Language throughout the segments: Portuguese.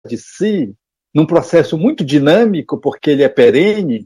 de si, num processo muito dinâmico, porque ele é perene,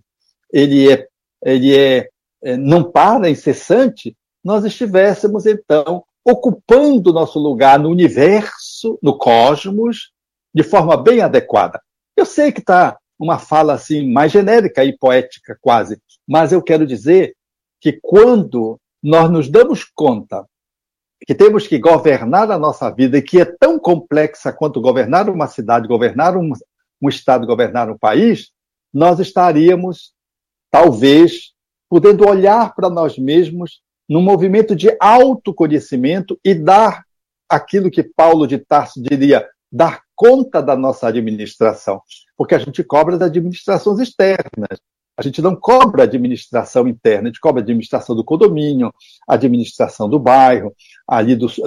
não para, incessante, nós estivéssemos, então, ocupando nosso lugar no universo, no cosmos, de forma bem adequada. Eu sei que está uma fala assim mais genérica e poética quase, mas eu quero dizer que quando nós nos damos conta que temos que governar a nossa vida e que é tão complexa quanto governar uma cidade, governar um estado, governar um país, nós estaríamos, talvez, podendo olhar para nós mesmos num movimento de autoconhecimento e dar aquilo que Paulo de Tarso diria, dar conta da nossa administração, porque a gente cobra das administrações externas. A gente não cobra a administração interna, a gente cobra a administração do condomínio, a administração do bairro, ali do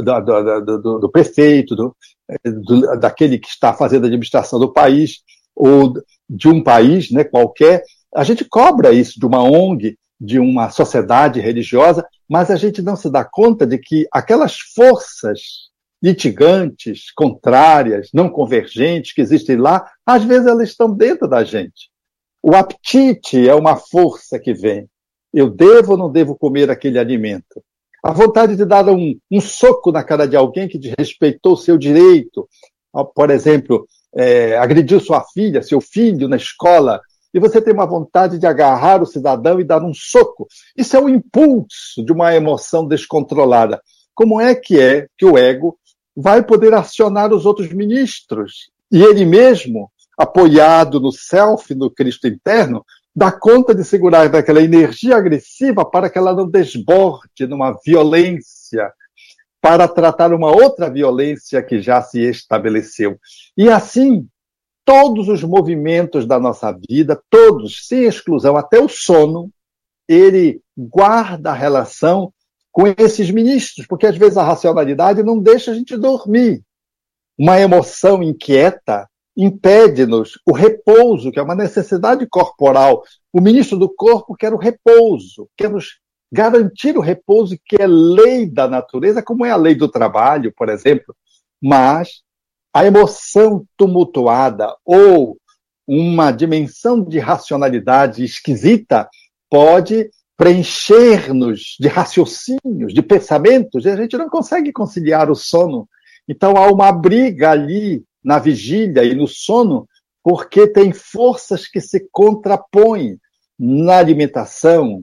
prefeito, daquele que está fazendo a administração do país, ou de um país, né, qualquer. A gente cobra isso de uma ONG, de uma sociedade religiosa, mas a gente não se dá conta de que aquelas forças litigantes, contrárias, não convergentes que existem lá, às vezes elas estão dentro da gente. O apetite é uma força que vem. Eu devo ou não devo comer aquele alimento? A vontade de dar um soco na cara de alguém que desrespeitou o seu direito, por exemplo, agrediu sua filha, seu filho na escola, e você tem uma vontade de agarrar o cidadão e dar um soco. Isso é um impulso de uma emoção descontrolada. Como é que o ego vai poder acionar os outros ministros? E ele mesmo, apoiado no self, no Cristo interno, dá conta de segurar daquela energia agressiva para que ela não desborde numa violência, para tratar uma outra violência que já se estabeleceu. E assim, todos os movimentos da nossa vida, todos, sem exclusão, até o sono, ele guarda a relação com esses ministros, porque às vezes a racionalidade não deixa a gente dormir. Uma emoção inquieta impede-nos o repouso, que é uma necessidade corporal. O ministro do corpo quer o repouso, quer nos garantir o repouso, que é lei da natureza, como é a lei do trabalho, por exemplo. Mas a emoção tumultuada ou uma dimensão de racionalidade esquisita pode preencher-nos de raciocínios, de pensamentos, e a gente não consegue conciliar o sono. Então há uma briga ali na vigília e no sono, porque tem forças que se contrapõem na alimentação,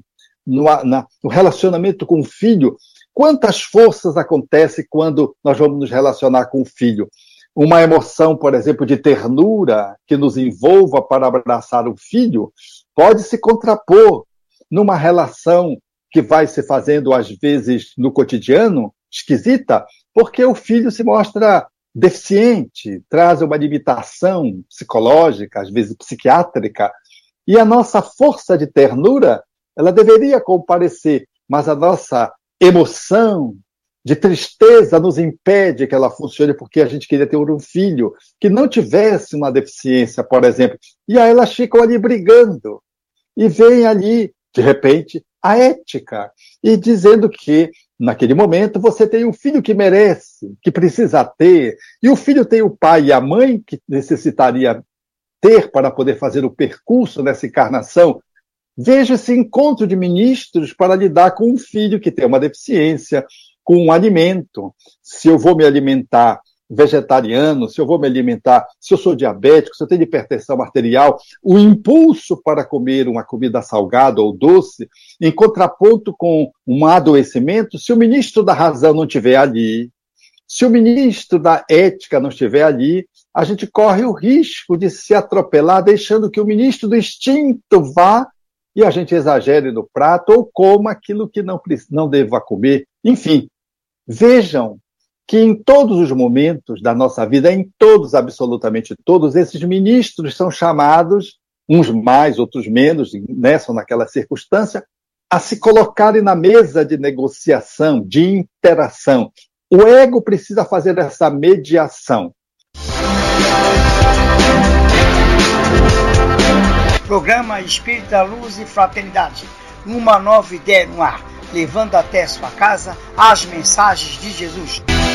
no relacionamento com o filho. Quantas forças acontecem quando nós vamos nos relacionar com o filho? Uma emoção, por exemplo, de ternura que nos envolva para abraçar o filho pode se contrapor numa relação que vai se fazendo, às vezes, no cotidiano, esquisita, porque o filho se mostra deficiente, traz uma limitação psicológica, às vezes psiquiátrica, e a nossa força de ternura, ela deveria comparecer, mas a nossa emoção de tristeza nos impede que ela funcione, porque a gente queria ter um filho que não tivesse uma deficiência, por exemplo, e aí elas ficam ali brigando, e vem ali, de repente, a ética, e dizendo que naquele momento você tem um filho que merece, que precisa ter, e o filho tem o pai e a mãe que necessitaria ter para poder fazer o percurso nessa encarnação. Veja esse encontro de ministros para lidar com um filho que tem uma deficiência, com um alimento. Se eu vou me alimentar vegetariano, se eu vou me alimentar, se eu sou diabético, se eu tenho hipertensão arterial, o impulso para comer uma comida salgada ou doce, em contraponto com um adoecimento, se o ministro da razão não estiver ali, se o ministro da ética não estiver ali, a gente corre o risco de se atropelar, deixando que o ministro do instinto vá e a gente exagere no prato ou coma aquilo que não deva comer. Enfim, vejam que em todos os momentos da nossa vida, em todos, absolutamente todos, esses ministros são chamados, uns mais, outros menos, nessa ou naquela circunstância, a se colocarem na mesa de negociação, de interação. O ego precisa fazer essa mediação. Programa Espírita Luz e Fraternidade. Uma nova ideia no ar, levando até sua casa as mensagens de Jesus.